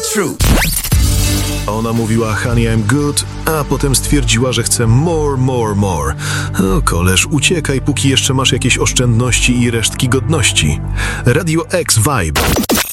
true. Ona mówiła honey I'm good, a potem stwierdziła, że chce more, more, more. O, koleż, uciekaj, póki jeszcze masz jakieś oszczędności i resztki godności. Radio X Vibe.